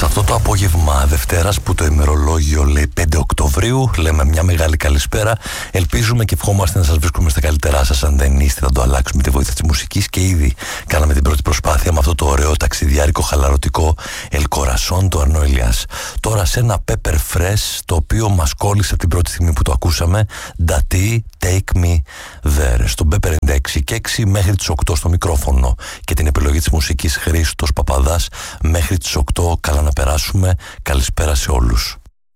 αυτό το απόγευμα Δευτέρας που το ημερολόγιο λέει 5 Οκτωβρίου, λέμε μια μεγάλη καλησπέρα. Ελπίζουμε και ευχόμαστε να σας βρίσκουμε στα καλύτερά σας. Αν δεν είστε, θα το αλλάξουμε τη βοήθεια της μουσικής και ήδη κάναμε την πρώτη προσπάθεια με αυτό το ωραίο ταξιδιάρικο χαλαρωτικό El Corazón του Αρνό Ηλιάς. Τώρα σε ένα Pepper Fresh, το οποίο μας κόλλησε από την πρώτη στιγμή που το ακούσαμε, Dati Take Me There. Στον Pepper 96 και 6 μέχρι τις 8 στο μικρόφωνο και την επιλογή της μουσικής Χρήστος Παπαδάς μέχρι τις 8. Καλά να περάσουμε. Καλησπέρα σε όλους.